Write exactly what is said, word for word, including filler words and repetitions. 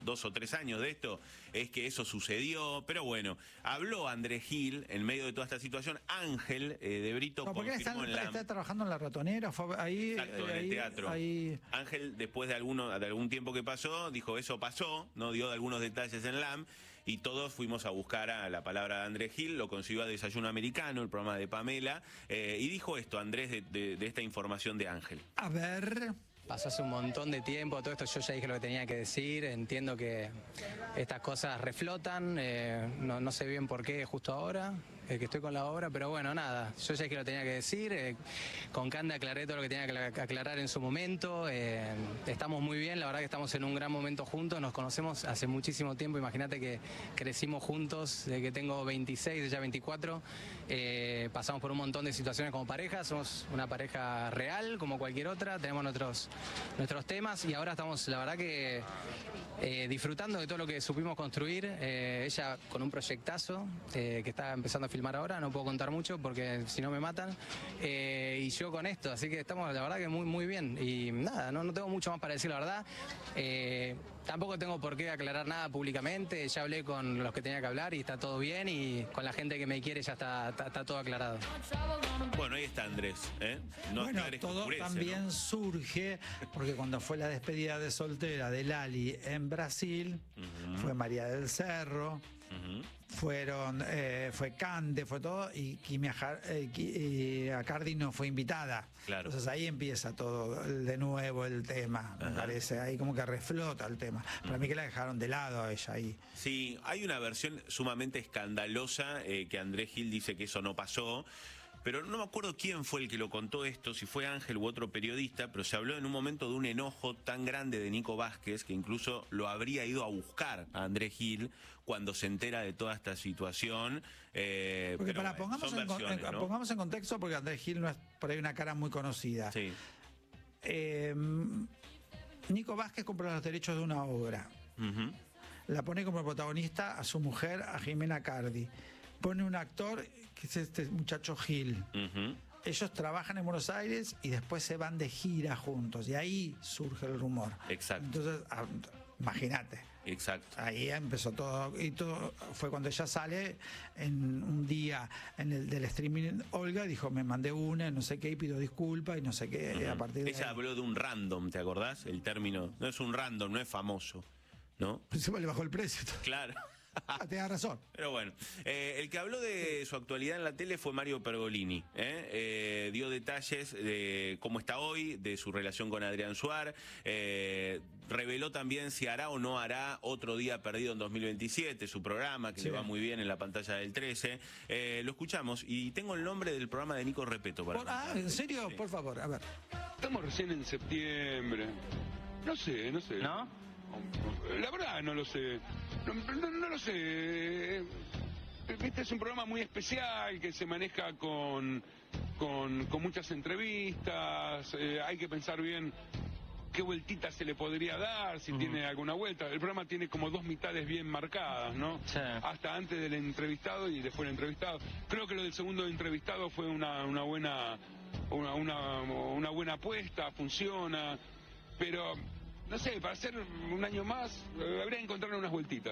dos o tres años de esto, es que eso sucedió, pero bueno, habló Andrés Gil en medio de toda esta situación. Ángel eh, de Brito no, porque está, en la... está trabajando en La Ratonera, fue ahí, Exacto, eh, en ahí, el teatro. Ahí... Ángel, después de, alguno, de algún tiempo que pasó, dijo eso pasó, no dio algunos detalles en LAM, y todos fuimos a buscar a la palabra de Andrés Gil, lo consiguió a Desayuno Americano, el programa de Pamela, eh, y dijo esto, Andrés, de, de, de esta información de Ángel. A ver... Pasó hace un montón de tiempo, todo esto yo ya dije lo que tenía que decir, entiendo que estas cosas reflotan, eh, no, no sé bien por qué justo ahora, eh, que estoy con la obra, pero bueno, nada, yo ya dije lo que tenía que decir, eh, con Cande aclaré todo lo que tenía que aclarar en su momento, eh, estamos muy bien, la verdad que estamos en un gran momento juntos, nos conocemos hace muchísimo tiempo, imagínate que crecimos juntos, desde que tengo veintiséis, ya veinticuatro, eh, pasamos por un montón de situaciones como pareja, somos una pareja real como cualquier otra, tenemos nuestros nuestros temas y ahora estamos, la verdad que eh, disfrutando de todo lo que supimos construir, eh, ella con un proyectazo eh, que está empezando a filmar ahora, no puedo contar mucho porque si no me matan, eh, y yo con esto, así que estamos la verdad que muy muy bien y nada, no, no tengo mucho más para decir la verdad, eh, tampoco tengo por qué aclarar nada públicamente, ya hablé con los que tenía que hablar y está todo bien y con la gente que me quiere ya está, está, está todo aclarado. Bueno, ahí está Andrés, ¿eh? No bueno, Andrés todo oscurece, también ¿no? surge porque cuando fue la despedida de soltera de Lali en Brasil, uh-huh. fue María del Cerro, uh-huh. fueron eh, fue Cande, fue todo, y Kimi eh, Acardi no fue invitada. Claro. Entonces ahí empieza todo de nuevo el tema, uh-huh. me parece, ahí como que reflota el tema. Para uh-huh. mí que la dejaron de lado a ella ahí. Sí, hay una versión sumamente escandalosa eh, que Andrés Gil dice que eso no pasó. Pero no me acuerdo quién fue el que lo contó esto, si fue Ángel u otro periodista, pero se habló en un momento de un enojo tan grande de Nico Vázquez que incluso lo habría ido a buscar a Andrés Gil cuando se entera de toda esta situación. Eh, porque pero para, bueno, pongamos, en, en, ¿no? pongamos en contexto, porque Andrés Gil no es por ahí una cara muy conocida. Sí. Eh, Nico Vázquez compra los derechos de una obra. Uh-huh. La pone como protagonista a su mujer, a Jimena Cardi. Pone un actor que es este muchacho Gil. Uh-huh. Ellos trabajan en Buenos Aires y después se van de gira juntos. Y ahí surge el rumor. Exacto. Entonces, ah, imagínate. Exacto. Ahí empezó todo. Y todo fue cuando ella sale en un día en el del streaming. Olga dijo, me mandé una, no sé qué, y pido disculpas y no sé qué. Uh-huh. A partir de ella ahí. habló de un random, ¿te acordás? El término. No es un random, no es famoso, ¿no? Principal le bajó el precio. Claro. Ah, te da razón. Pero bueno, eh, el que habló de su actualidad en la tele fue Mario Pergolini. ¿eh? Eh, dio detalles de cómo está hoy, de su relación con Adrián Suar. Eh, reveló también si hará o no hará Otro Día Perdido en dos mil veintisiete, su programa, que sí. le va muy bien en la pantalla del trece. Eh, lo escuchamos y tengo el nombre del programa de Nico Repetto. Para Por, ah, ¿en serio? Sí. Por favor, a ver. Estamos recién en septiembre. No sé, no sé. ¿No? La verdad no lo sé. No, no, no lo sé. Este es un programa muy especial que se maneja con, con, con muchas entrevistas. Eh, hay que pensar bien qué vueltita se le podría dar, si uh-huh. tiene alguna vuelta. El programa tiene como dos mitades bien marcadas, ¿no? Sí. Hasta antes del entrevistado y después del entrevistado. Creo que lo del segundo entrevistado fue una, una buena una, una, una buena apuesta, funciona, pero no sé, para hacer un año más, eh, habría que encontrar unas vueltitas.